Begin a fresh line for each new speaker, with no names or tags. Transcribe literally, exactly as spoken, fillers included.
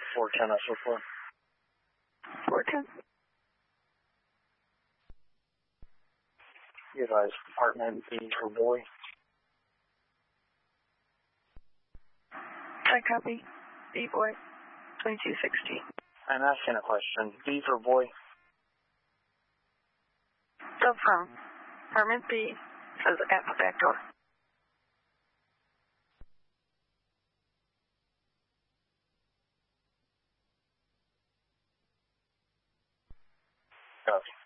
four ten S O four.
four ten.
You advise apartment B for boy.
I copy. B boy, twenty-two sixty.
I'm asking a question. B for boy.
So from apartment B, says at the back door.
Copy.